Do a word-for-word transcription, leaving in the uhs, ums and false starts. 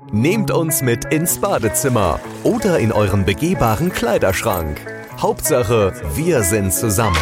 Nehmt uns mit ins Badezimmer oder in euren begehbaren Kleiderschrank. Hauptsache, wir sind zusammen.